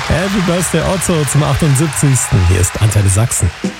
Happy Birthday Otto zum 78. Hier ist Antenne Sachsen.